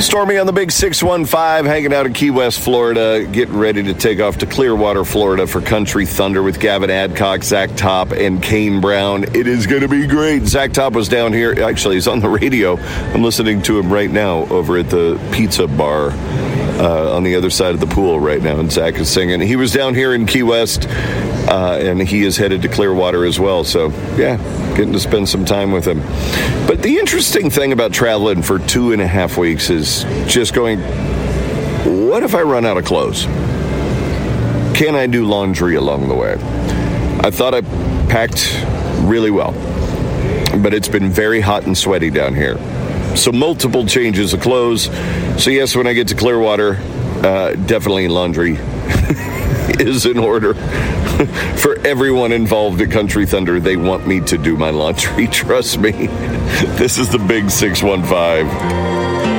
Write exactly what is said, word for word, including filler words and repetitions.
Stormy on the Big six one five, hanging out in Key West, Florida, getting ready to take off to Clearwater, Florida for Country Thunder with Gavin Adcock, Zach Top, and Kane Brown. It is going to be great. Zach Top was down here. Actually, he's on the radio. I'm listening to him right now over at the pizza bar uh, on the other side of the pool right now, and Zach is singing. He was down here in Key West, uh, and he is headed to Clearwater as well. So, yeah, getting to spend some time with him. But the interesting thing about traveling for two and a half weeks is just going, what if I run out of clothes? Can I do laundry along the way? I thought I packed really well, but it's been very hot and sweaty down here. So multiple changes of clothes. So yes, when I get to Clearwater, uh, definitely laundry is in order. For everyone involved at Country Thunder, they want me to do my laundry. Trust me. This is the Big six one five.